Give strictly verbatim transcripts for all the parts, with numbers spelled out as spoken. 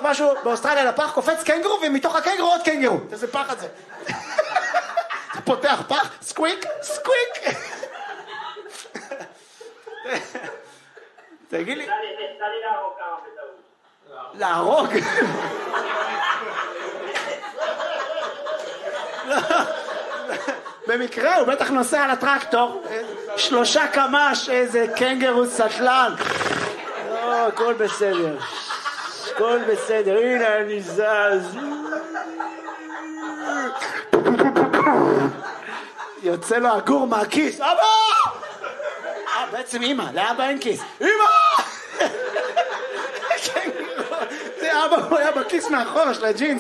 משהו באוסטרליה לפח, קופץ קנגרו, ומתוך הקנגרו עוד קנגרו. איזה פח זה. זה פותח פח, סקוויק, סקוויק. תגיד לי. יצא לי להרוג כמה בטעות. להרוג? במקרה הוא בטח נוסע על הטרקטור, שלושה קמ"ש, איזה קנגרו סטלן. לא, הכל בסדר. הכל בסדר, הנה אני זז. יוצא לו הגור מהכיס. אבא! אה, בעצם אמא, לאבא אין כיס. אמא! זה אבא, הוא היה בכיס מאחורה של הג'ינס.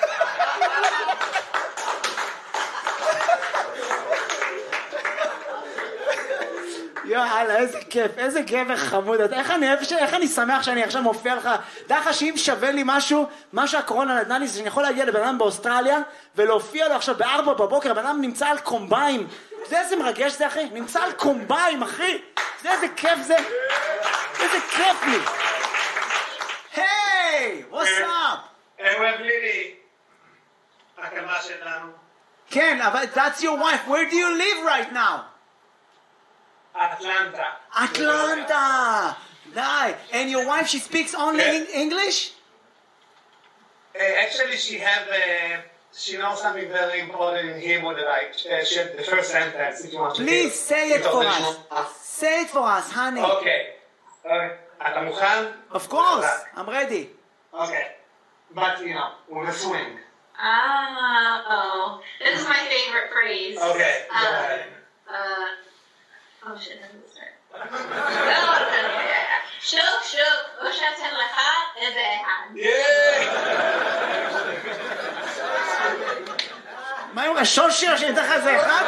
יאללה, איזה כיף, איזה גבר חמוד. איך אני אוהב, איך אני שמח שאני עכשיו מופיע לך. דרך לך שאם שווה לי משהו, מה שהקורונה נתנה לי, זה שאני יכול להגיע לבן אדם באוסטרליה ולהופיע לו עכשיו בארבע בבוקר, בן אדם נמצא על קומביים. אתה יודע איזה מרגש זה, אחי? נמצא על קומביים, אחי. אתה יודע איזה כיף זה? איזה כיף לי. היי, what's up? אוהב לילי. הקמה שלנו. כן, אבל that's your wife. Where do you live right now? Atlanta. Atlanta. Nice. And your wife, she speaks only Yeah. in English? Uh, actually, she have uh, she knows something very important in Hebrew that I uh, shared the first sentence. If you want to Please hear. say it for us. us. Say it for us, honey. Okay. Okay. אתה מוכן? Of course. I'm ready. Okay. But you know, with a swing. Oh, this is my favorite phrase. Okay. Uh, Go ahead. uh, oh shit, how does it start? No, no, no, yeah, yeah. שוק, שוק, או שאתן לך איזה אחד. מה עם רשושי או שניתן לך איזה אחד?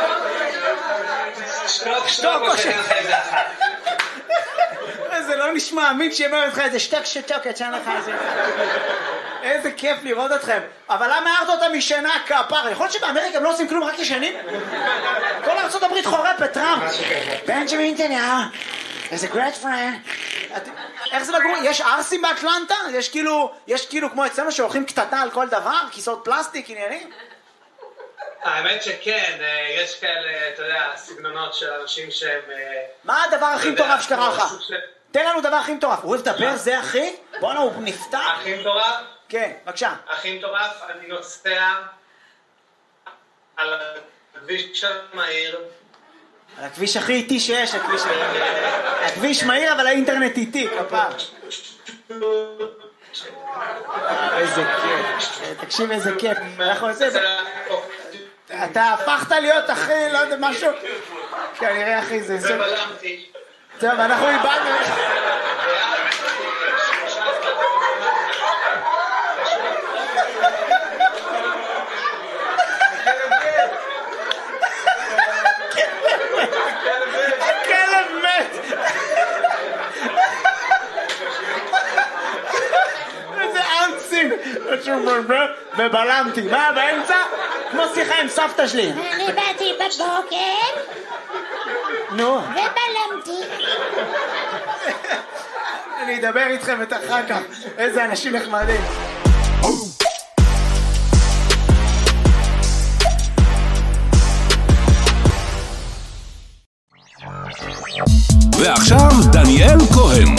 שטוק, שטוק או ש... איזה אחד. זה לא נשמע אמין שיאמר לך איזה שטוק שטוק, יצ'ן לך איזה אחד. איזה כיף לראות אתכם. אבל למה הערת אותה משנה כפר? יכול להיות שבאמריקה הם לא עושים כלום רק ישנים? כל ארצות הברית חורפת, טראמפ. בנג'מין נתניהו. איזה גרט פרנד. איך זה לגור? יש ארסים באטלנטה? יש כאילו, יש כאילו כמו אצלנו שהולכים קטטה על כל דבר? כיסאות פלסטיק, עניינים? האמת שכן, יש כאלה, אתה יודע, סגנונות של אנשים שהם... מה הדבר הכי מטורף שקרה לך? תן לנו דבר הכי מטורף. הוא אוהב לדבר, זה אחי? בוא'נה, הוא נפתח. הכי מטורף? כן, בבקשה. הכי מטורף, אני נוסע על הכביש המהיר. על הכביש הכי איטי שיש, הכביש... הכביש מהיר, אבל האינטרנט איטי, כפר. איזה כיף. תקשיב איזה כיף. אנחנו עושים... אתה הפכת להיות אחי, לא יודע, משהו... כנראה אחי, זה... ובלמתי. טוב, אנחנו איבדנו... הכלב מת! איזה אנסים! ובלמתי, מה באמצע? כמו שיחה עם סבתא שלי. אני באתי בבוקר נו. ובלמתי. אני אדבר איתכם את אחר כך. איזה אנשים נחמדים. ועכשיו דניאל כהן.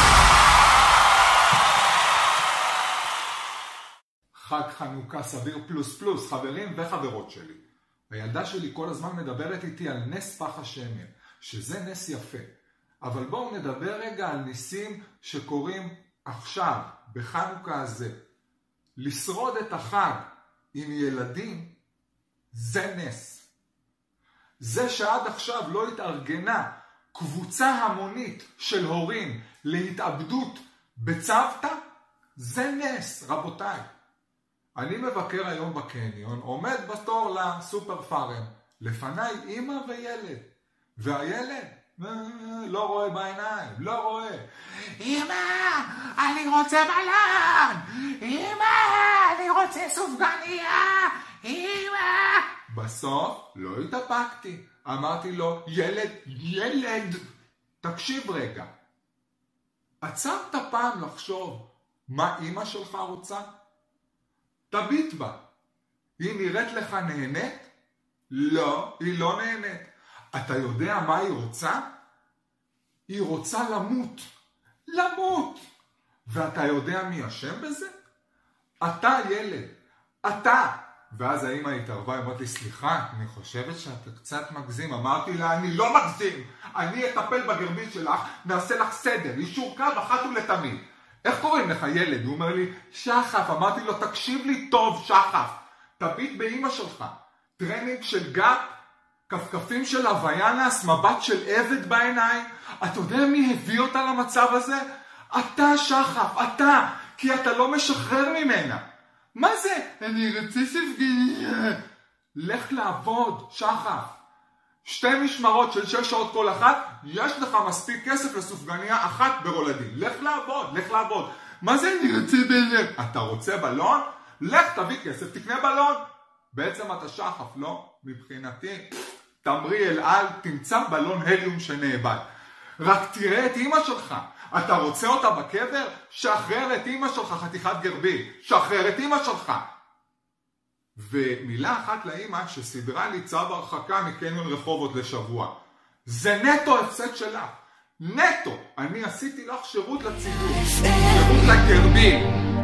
חג חנוכה סביר פלוס פלוס, חברים וחברות שלי. הילדה שלי כל הזמן מדברת איתי על נס פח השמן, שזה נס יפה. אבל בואו נדבר רגע על ניסים שקורים עכשיו, בחנוכה הזה. לשרוד את החג עם ילדים, זה נס. זה שעד עכשיו לא התארגנה קבוצה המונית של הורים להתאבדות בצוותא, זה נס, רבותיי. אני מבקר היום בקניון, עומד בתור לסופר פארם, לפניי אמא וילד, והילד לא רואה בעיניים, לא רואה. אמא, אני רוצה בלון, אמא, אני רוצה סופגניה, אמא. בסוף לא התאפקתי, אמרתי לו, ילד, ילד, תקשיב רגע. עצרת פעם לחשוב מה אמא שלך רוצה? תביט בה. היא נראית לך נהנית? לא, היא לא נהנית. אתה יודע מה היא רוצה? היא רוצה למות. למות. ואתה יודע מי אשם בזה? אתה ילד. אתה. ואז האמא התערבה, היא אמרת לי, סליחה, אני חושבת שאתה קצת מגזים. אמרתי לה, אני לא מגזים. אני אטפל בגרבית שלך, נעשה לך סדר, אישור קו אחת ולתמיד. איך קוראים לך ילד? הוא אומר לי, שחף. אמרתי לו, תקשיב לי טוב, שחף. תביט באמא שלך. טרנינג של גאפ, כפכפים של הוויאנס, מבט של עבד בעיניים. אתה יודע מי הביא אותה למצב הזה? אתה, שחף, אתה. כי אתה לא משחרר ממנה. מה זה? אני רוצה ספגניה. לך לעבוד, שחף. שתי משמרות של שש שעות כל אחת, יש לך מספיק כסף לסופגניה אחת ברולדין. לך לעבוד, לך לעבוד. מה זה אני רוצה בלון? אתה רוצה בלון? לך תביא כסף, תקנה בלון. בעצם אתה שחף, לא? מבחינתי, תמרי אל על, תמצא בלון הליום שנאבד. רק תראה את אמא שלך. אתה רוצה אותה בקבר? שחרר את אמא שלך, חתיכת גרבי. שחרר את אמא שלך. ומילה אחת לאמא שסדרה לי צו הרחקה מקניון רחובות לשבוע. זה נטו הפסד שלך. נטו. אני עשיתי לך שירות לציבור. שירות לגרבי.